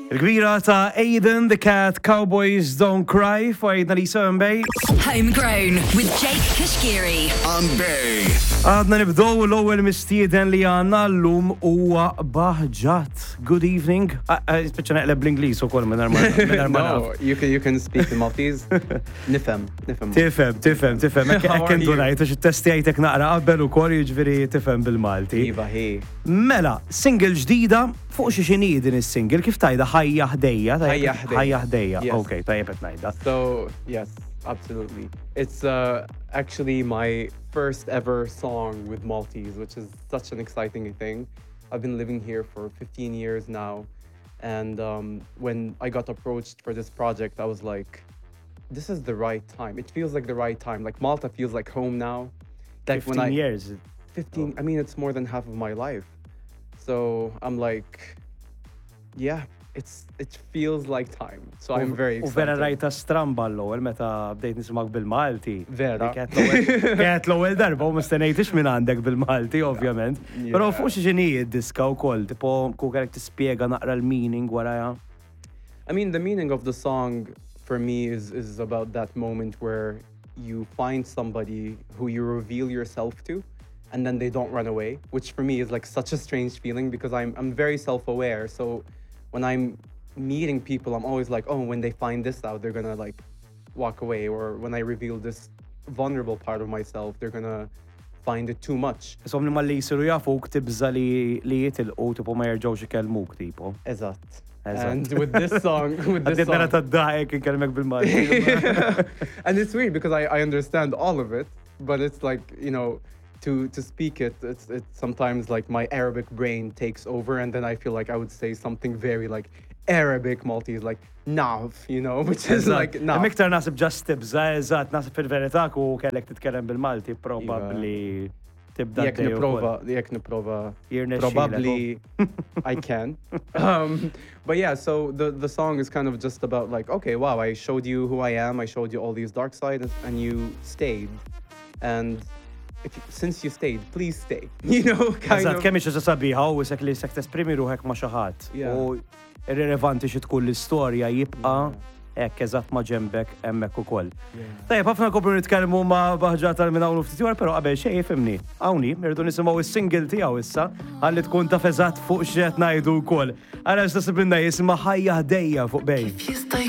Il-kbira ta' Aiden, the Cat, Cowboys Don't Cry, for Aiden Lisa Mbej. Homegrown with Jake Kashgiri. Mbej. Għadna nibdow l-ewwel mistieden li għandna llum huwa Bahġat. Good evening. Speċa naqleb bl-Ingliż ukoll minn No, you can speak in Maltese. Nifhem. Tifhem. Hekk intu ngħid għax it-testijajtek naqra qabel ukoll jiġifieri tifhem bil-Malti. Iva ħi. Mela, single ġdida fuq xi xini din is-single kif tajda ħajja ħdejja. Ħajja ħdejja. Yes. Okay, tajjeb qed ngħidha. So, yes, absolutely. It's actually my first ever song with Maltese, which is such an exciting thing. I've been living here for 15 years now. And when I got approached for this project, I was like, this is the right time. It feels like the right time. Like Malta feels like home now. Like 15 years. 15, I mean, it's more than half of my life. So I'm like, yeah, it feels like time. So I'm very U vera excited. rajta stramba l-ewwel meta bdejt nisimgħek bil-Malti. Vera. Kienet l-ewwel darba u ma stenejtix minn għandek bil-Malti, ovvjament. Però Yeah. fuq xi xini d-diska wkoll, tipo kukarek tispjega naqra l-meaning waraha. I mean, the meaning of the song for me is about that moment where you find somebody who you reveal yourself to, and then they don't run away, which for me is like such a strange feeling because I'm very self-aware. So when I'm meeting people, I'm always like, oh, when they find this out, they're gonna like walk away. Or when I reveal this vulnerable part of myself, they're gonna find it too much. Isom li malli jisiru jafuk tibża li jitilqu tipo ma jerġgħux ikellmuk tipo. Eżatt. Eżatt. And with this song, Għaddit nara tad-daħek inkellmek bil-Malti. and it's weird because I understand all of it, but it's like, you know, to speak it, it's sometimes like my Arabic brain takes over, and then I feel like I would say something very like Arabic Maltese, like naf, you know, which is like naf. Miktar nasib ġast tibża, eżatt, nasib fil-verità ku kellek titkellem bil-Malti, probably tibda Jek niprofa, Jirnexxielek, probably I can. But yeah, so the song is kind of just about like, okay, wow, I showed you who I am, I showed you all these dark sides, and you stayed. And since you stayed, please stay. You know, kind Eżatt, of. kemm ixa sabiħa u isek li isek tesprimi ruħek ma' xi ħadd. Yeah. U irrelevanti xi tkun l-istorja jibqa' hekk eżatt ma' ġembek hemmhekk ukoll. Tajjeb, ħafna kopru nitkellmu ma' Bahġat tal minn hawn ftit ieħor, però qabel xejn jifhimni. Hawnni, irdu nisimgħu is-single tiegħu issa ħalli tkun taf eżatt fuq x'qed ngħidu wkoll. Ara nistasib inna jisimha ħajja ħdejja fuq bejn.